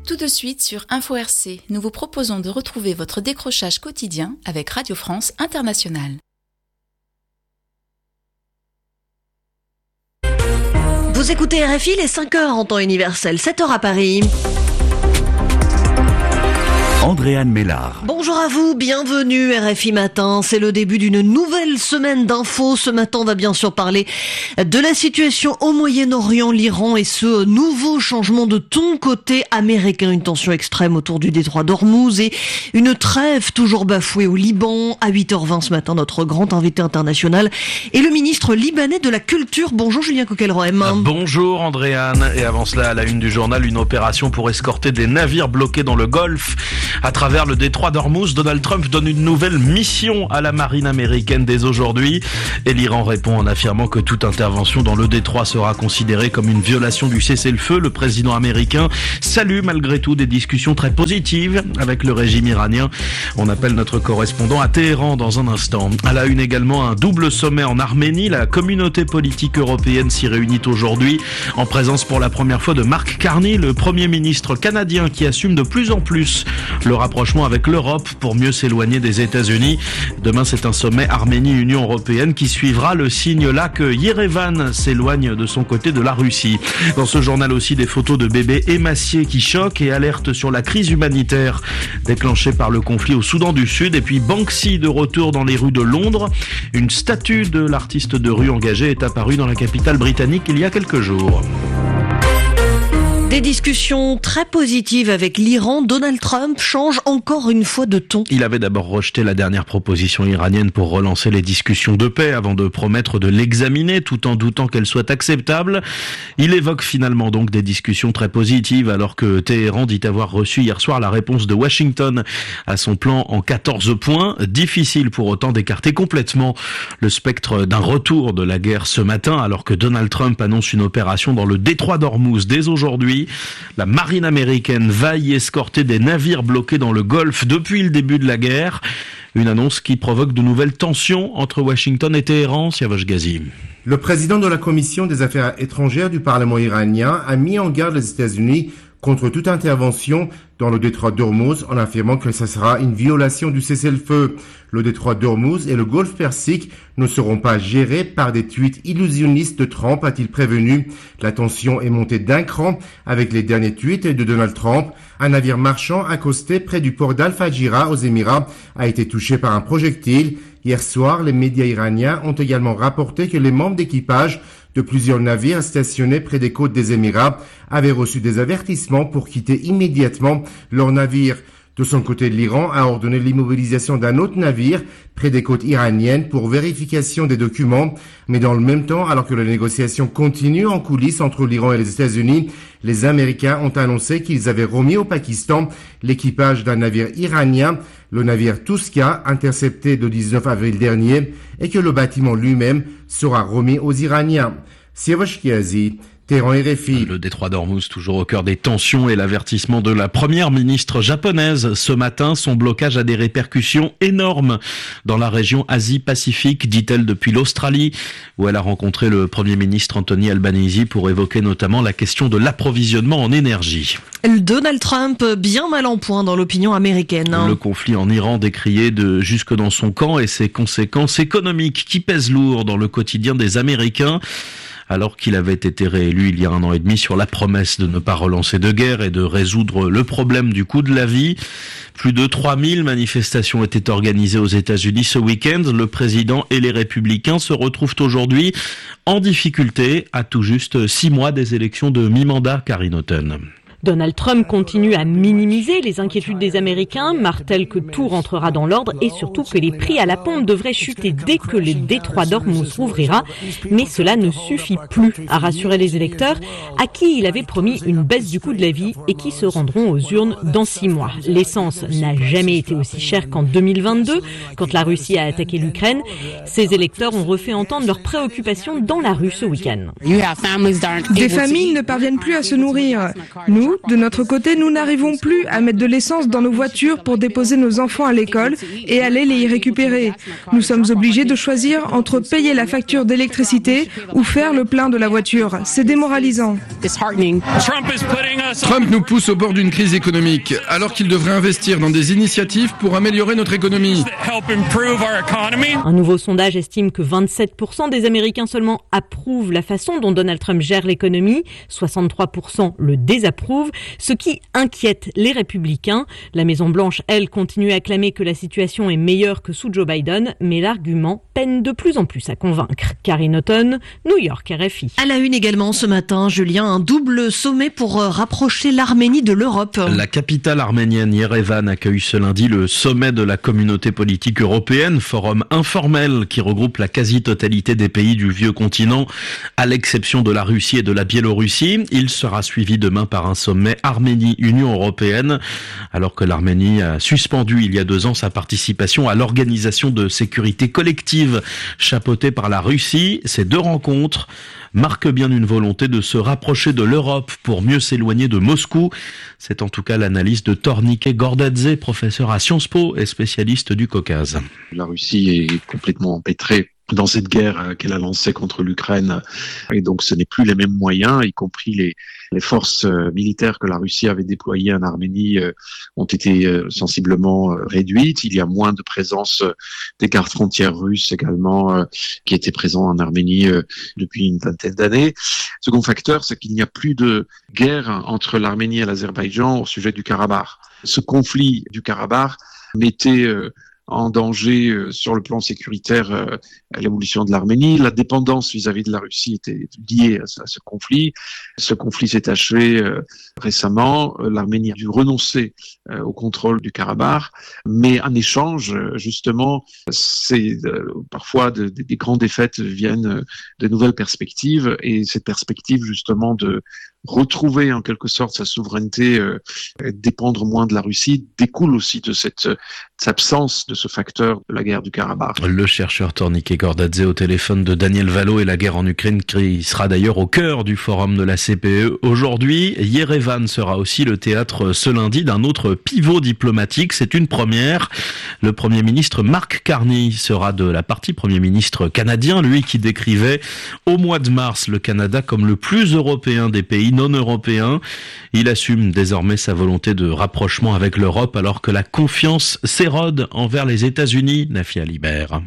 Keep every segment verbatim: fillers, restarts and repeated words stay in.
Tout de suite sur Info R C, nous vous proposons de retrouver votre décrochage quotidien avec Radio France Internationale. Vous écoutez R F I, les cinq heures en temps universel, sept heures à Paris. Andréane Mélard. Bonjour à vous, bienvenue R F I Matin. C'est le début d'une nouvelle semaine d'infos. Ce matin, on va bien sûr parler de la situation au Moyen-Orient, l'Iran et ce nouveau changement de ton côté américain. Une tension extrême autour du détroit d'Ormuz et une trêve toujours bafouée au Liban. À huit heures vingt ce matin, notre grand invité international est le ministre libanais de la Culture. Bonjour Julien Coquelroem. Bonjour Andréane. Et avant cela, à la une du journal, une opération pour escorter des navires bloqués dans le Golfe. À travers le détroit d'Ormuz, Donald Trump donne une nouvelle mission à la marine américaine dès aujourd'hui. Et l'Iran répond en affirmant que toute intervention dans le détroit sera considérée comme une violation du cessez-le-feu. Le président américain salue malgré tout des discussions très positives avec le régime iranien. On appelle notre correspondant à Téhéran dans un instant. À la une également, un double sommet en Arménie. La communauté politique européenne s'y réunit aujourd'hui en présence pour la première fois de Mark Carney, le premier ministre canadien qui assume de plus en plus le rapprochement avec l'Europe pour mieux s'éloigner des États-Unis. Demain, c'est un sommet Arménie-Union européenne qui suivra le signe là que Yerevan s'éloigne de son côté de la Russie. Dans ce journal aussi, des photos de bébés émaciés qui choquent et alertent sur la crise humanitaire déclenchée par le conflit au Soudan du Sud. Et puis Banksy de retour dans les rues de Londres. Une statue de l'artiste de rue engagé est apparue dans la capitale britannique il y a quelques jours. Des discussions très positives avec l'Iran. Donald Trump change encore une fois de ton. Il avait d'abord rejeté la dernière proposition iranienne pour relancer les discussions de paix avant de promettre de l'examiner tout en doutant qu'elle soit acceptable. Il évoque finalement donc des discussions très positives alors que Téhéran dit avoir reçu hier soir la réponse de Washington à son plan en quatorze points. Difficile pour autant d'écarter complètement le spectre d'un retour de la guerre ce matin alors que Donald Trump annonce une opération dans le détroit d'Ormuz dès aujourd'hui. La marine américaine va y escorter des navires bloqués dans le Golfe depuis le début de la guerre. Une annonce qui provoque de nouvelles tensions entre Washington et Téhéran. Siavash Ghazi. Le président de la Commission des Affaires étrangères du Parlement iranien a mis en garde les États-Unis contre toute intervention dans le détroit d'Ormuz en affirmant que ce sera une violation du cessez-le-feu. Le détroit d'Ormuz et le golfe Persique ne seront pas gérés par des tweets illusionnistes de Trump, a-t-il prévenu. La tension est montée d'un cran avec les derniers tweets de Donald Trump. Un navire marchand accosté près du port d'Al-Fajira aux Émirats a été touché par un projectile. Hier soir, les médias iraniens ont également rapporté que les membres d'équipage de plusieurs navires stationnés près des côtes des Émirats avaient reçu des avertissements pour quitter immédiatement leur navire. De son côté, l'Iran a ordonné l'immobilisation d'un autre navire près des côtes iraniennes pour vérification des documents. Mais dans le même temps, alors que les négociations continuent en coulisses entre l'Iran et les États-Unis, les Américains ont annoncé qu'ils avaient remis au Pakistan l'équipage d'un navire iranien, le navire Tuska, intercepté le dix-neuf avril dernier, et que le bâtiment lui-même sera remis aux Iraniens. Siavash Ghazi, Téhéran R F I. Le détroit d'Ormuz toujours au cœur des tensions et l'avertissement de la première ministre japonaise ce matin. Son blocage a des répercussions énormes dans la région Asie-Pacifique, dit-elle depuis l'Australie, où elle a rencontré le premier ministre Anthony Albanese pour évoquer notamment la question de l'approvisionnement en énergie. Donald Trump, bien mal en point dans l'opinion américaine. Hein. Le conflit en Iran décrié de jusque dans son camp et ses conséquences économiques qui pèsent lourd dans le quotidien des Américains. Alors qu'il avait été réélu il y a un an et demi sur la promesse de ne pas relancer de guerre et de résoudre le problème du coût de la vie. Plus de trois mille manifestations étaient organisées aux États-Unis ce week-end. Le président et les républicains se retrouvent aujourd'hui en difficulté à tout juste six mois des élections de mi-mandat. Karine Houghton. Donald Trump continue à minimiser les inquiétudes des Américains, martèle que tout rentrera dans l'ordre et surtout que les prix à la pompe devraient chuter dès que le détroit d'Ormuz rouvrira. Mais cela ne suffit plus à rassurer les électeurs à qui il avait promis une baisse du coût de la vie et qui se rendront aux urnes dans six mois. L'essence n'a jamais été aussi chère qu'en deux mille vingt-deux, quand la Russie a attaqué l'Ukraine. Ces électeurs ont refait entendre leurs préoccupations dans la rue ce week-end. Des familles ne parviennent plus à se nourrir. Nous, de notre côté, nous n'arrivons plus à mettre de l'essence dans nos voitures pour déposer nos enfants à l'école et aller les y récupérer. Nous sommes obligés de choisir entre payer la facture d'électricité ou faire le plein de la voiture. C'est démoralisant. Trump nous pousse au bord d'une crise économique, alors qu'il devrait investir dans des initiatives pour améliorer notre économie. Un nouveau sondage estime que vingt-sept pour cent des Américains seulement approuvent la façon dont Donald Trump gère l'économie, soixante-trois pour cent le désapprouvent, ce qui inquiète les républicains. La Maison-Blanche, elle, continue à clamer que la situation est meilleure que sous Joe Biden, mais l'argument peine de plus en plus à convaincre. Karine Auton, New York, R F I. À la une également ce matin, Julien, un double sommet pour rapprocher l'Arménie de l'Europe. La capitale arménienne, Yerevan, accueille ce lundi le sommet de la communauté politique européenne, forum informel qui regroupe la quasi-totalité des pays du vieux continent, à l'exception de la Russie et de la Biélorussie. Il sera suivi demain par un sommet Arménie-Union européenne, alors que l'Arménie a suspendu il y a deux ans sa participation à l'organisation de sécurité collective chapeautée par la Russie. Ces deux rencontres marquent bien une volonté de se rapprocher de l'Europe pour mieux s'éloigner de Moscou. C'est en tout cas l'analyse de Tornike Gordadze, professeur à Sciences Po et spécialiste du Caucase. La Russie est complètement empêtrée dans cette guerre qu'elle a lancée contre l'Ukraine. Et donc ce n'est plus les mêmes moyens, y compris les, les forces militaires que la Russie avait déployées en Arménie euh, ont été euh, sensiblement euh, réduites. Il y a moins de présence euh, des gardes-frontières russes également euh, qui étaient présents en Arménie euh, depuis une vingtaine d'années. Second facteur, c'est qu'il n'y a plus de guerre entre l'Arménie et l'Azerbaïdjan au sujet du Karabakh. Ce conflit du Karabakh mettait euh, en danger euh, sur le plan sécuritaire euh, à l'évolution de l'Arménie. La dépendance vis-à-vis de la Russie était liée à, à ce conflit. Ce conflit s'est achevé euh, récemment. Euh, L'Arménie a dû renoncer euh, au contrôle du Karabakh, mais en échange, euh, justement, c'est euh, parfois de, de, des grandes défaites viennent euh, de nouvelles perspectives, et cette perspective justement de retrouver en quelque sorte sa souveraineté, euh, dépendre moins de la Russie, découle aussi de cette, cette absence de ce facteur de la guerre du Karabakh. Le chercheur Tornike Gordadze au téléphone de Daniel Valo, et la guerre en Ukraine qui sera d'ailleurs au cœur du forum de la C P E aujourd'hui. Yerevan sera aussi le théâtre ce lundi d'un autre pivot diplomatique. C'est une première. Le Premier ministre Mark Carney sera de la partie Premier ministre canadien, lui qui décrivait au mois de mars le Canada comme le plus européen des pays non européens. Il assume désormais sa volonté de rapprochement avec l'Europe alors que la confiance s'érode envers les États-Unis. Nafia Libert.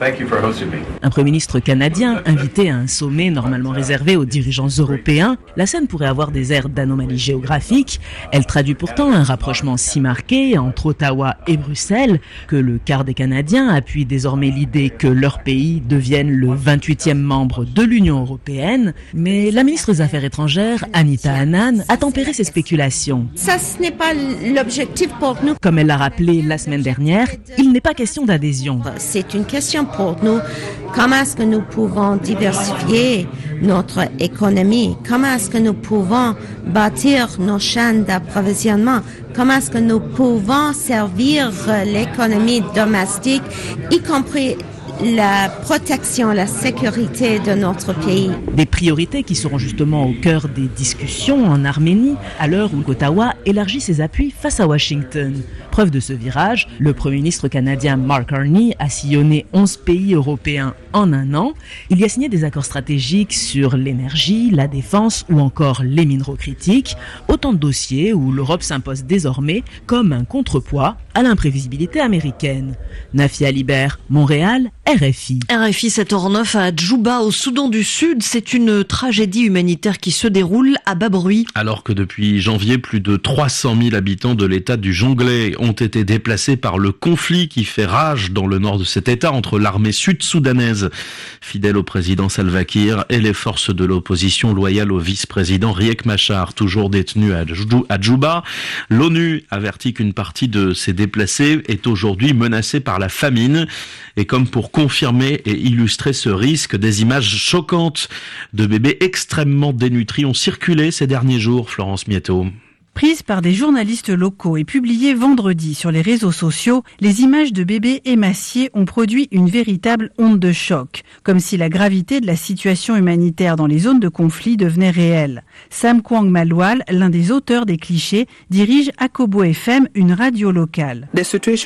Un Premier ministre canadien invité à un sommet normalement réservé aux dirigeants européens, la scène pourrait avoir des airs d'anomalie géographique. Elle traduit pourtant un rapprochement si marqué entre Ottawa et Bruxelles que le quart des Canadiens appuie désormais l'idée que leur pays devienne le vingt-huitième membre de l'Union européenne. Mais la ministre des Affaires étrangères, Anita Anand, a tempéré ses spéculations. Ça, ce n'est pas l'objectif pour nous. Comme elle l'a rappelé la semaine dernière, il n'est pas question d'adhésion. C'est une question pour nous. Comment est-ce que nous pouvons diversifier notre économie? Comment est-ce que nous pouvons bâtir nos chaînes d'approvisionnement? Comment est-ce que nous pouvons servir l'économie domestique, y compris la protection, la sécurité de notre pays. Des priorités qui seront justement au cœur des discussions en Arménie, à l'heure où Ottawa élargit ses appuis face à Washington. Preuve de ce virage, le Premier ministre canadien Mark Carney a sillonné onze pays européens en un an. Il y a signé des accords stratégiques sur l'énergie, la défense ou encore les minerais critiques. Autant de dossiers où l'Europe s'impose désormais comme un contrepoids à l'imprévisibilité américaine. Nafia Libert, Montréal, R F I. R F I sept heures neuf à Djouba, au Soudan du Sud. C'est une tragédie humanitaire qui se déroule à bas bruit. Alors que depuis janvier, plus de trois cent mille habitants de l'état du Jonglei ont été déplacés par le conflit qui fait rage dans le nord de cet état entre l'armée sud-soudanaise, fidèle au président Salva Kiir, et les forces de l'opposition loyales au vice-président Riek Machar, toujours détenu à Djouba. L'ONU avertit qu'une partie de ces déplacés est aujourd'hui menacée par la famine. Et comme pour confirmer et illustrer ce risque, des images choquantes de bébés extrêmement dénutris ont circulé ces derniers jours, Florence Mietto. Prises par des journalistes locaux et publiées vendredi sur les réseaux sociaux, les images de bébés émaciés ont produit une véritable onde de choc, comme si la gravité de la situation humanitaire dans les zones de conflit devenait réelle. Sam Kwang Malwal, l'un des auteurs des clichés, dirige Akobo F M, une radio locale. La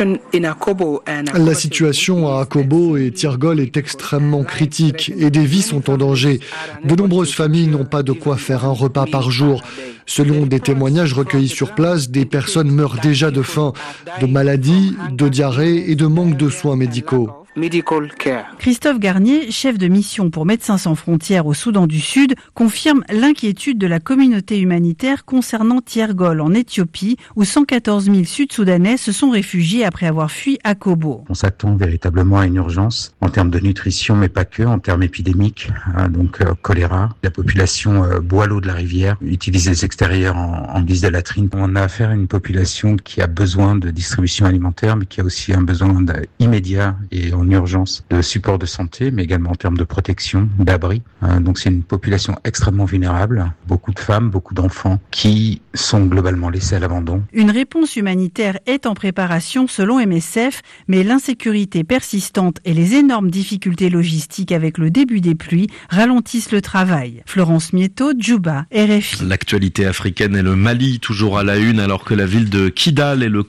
situation à Akobo et Tirgol est extrêmement critique et des vies sont en danger. De nombreuses familles n'ont pas de quoi faire un repas par jour. Selon des témoignages recueillis sur place, des personnes meurent déjà de faim, de maladies, de diarrhée et de manque de soins médicaux. Christophe Garnier, chef de mission pour Médecins sans frontières au Soudan du Sud, confirme l'inquiétude de la communauté humanitaire concernant Tirgol en Éthiopie, où cent quatorze mille Sud-Soudanais se sont réfugiés après avoir fui Akobo. On s'attend véritablement à une urgence en termes de nutrition, mais pas que, en termes épidémiques, hein, donc euh, choléra. La population euh, boit l'eau de la rivière, utilise les extérieurs en, en guise de latrine. On a affaire à une population qui a besoin de distribution alimentaire, mais qui a aussi un besoin immédiat et en urgence de support de santé, mais également en termes de protection, d'abri. Euh, donc c'est une population extrêmement vulnérable, beaucoup de femmes, beaucoup d'enfants qui sont globalement laissés à l'abandon. Une réponse humanitaire est en préparation selon M S F, mais l'insécurité persistante et les énormes difficultés logistiques avec le début des pluies ralentissent le travail. Florence Mietto, Djouba, R F I. L'actualité africaine et le Mali toujours à la une alors que la ville de Kidal et le